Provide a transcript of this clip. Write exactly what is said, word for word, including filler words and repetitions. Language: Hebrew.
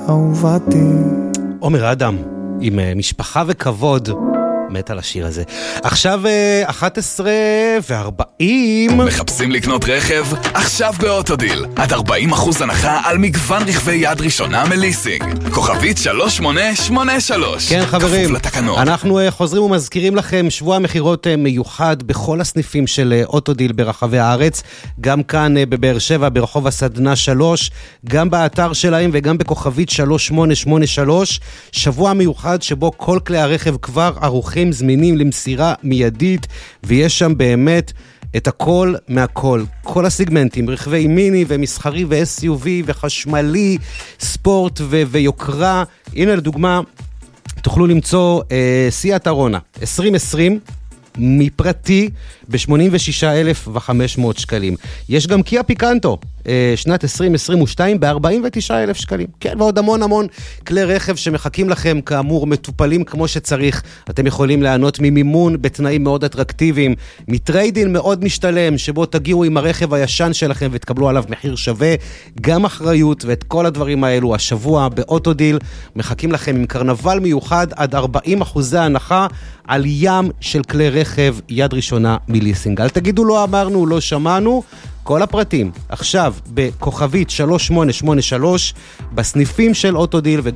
אהובתי. עומר אדם, עם משפחה וכבוד, מת על השיר הזה. עכשיו אחת עשרה וארבעים. מחפשים לקנות רכב? עכשיו באוטודיל. עד ארבעים אחוז הנחה על מגוון רכבי יד ראשונה מליסינג. כוכבית שלוש שמונה שמונה שלוש. כן חברים, כפוף לתקנון. אנחנו חוזרים ומזכירים לכם שבוע מחירות מיוחד בכל הסניפים של אוטודיל ברחבי הארץ. גם כאן בבאר שבע ברחוב הסדנה שלוש. גם באתר שלהם וגם בכוכבית שלוש שמונה שמונה שלוש. שבוע מיוחד שבו כל כלי הרכב כבר ערוכים זמינים למסירה מיידית, ויש שם באמת את הכל מהכל, כל הסגמנטים, רכבי מיני ומסחרי ו-אס יו וי וחשמלי, ספורט ו- ויוקרה. הנה לדוגמה, תוכלו למצוא אה, סיאט ארונה עשרים עשרים מפרטי ב-שמונים ושישה אלף וחמש מאות שקלים. יש גם קיה פיקנטו, שנת עשרים עשרים ושתיים ב-ארבעים ותשעה אלף שקלים. כן, ועוד המון המון כלי רכב שמחכים לכם, כאמור, מטופלים כמו שצריך. אתם יכולים לענות ממימון בתנאים מאוד אטרקטיביים, מטריידין מאוד משתלם, שבו תגיעו עם הרכב הישן שלכם ותקבלו עליו מחיר שווה, גם אחריות ואת כל הדברים האלו. השבוע באוטודיל מחכים לכם עם קרנבל מיוחד עד ארבעים אחוזי הנחה על ים של כלי רכב יד ראשונה מליסינג. אל תגידו לא אמרנו, לא שמענו. כל הפרטים עכשיו בכוכבית שלוש שמונה שמונה שלוש בסניפים של אוטודיל וגם